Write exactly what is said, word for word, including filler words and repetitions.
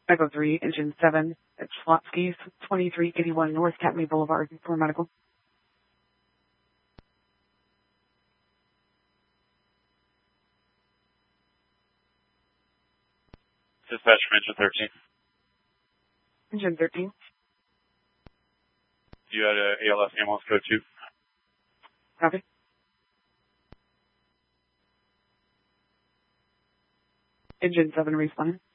Echo three, Engine seven, it's Schlotsky's, twenty-three eighty-one North Academy Boulevard for medical. Dispatch from Engine thirteen. Engine thirteen. You had a A L S ambulance code two. Copy. Engine seven responding.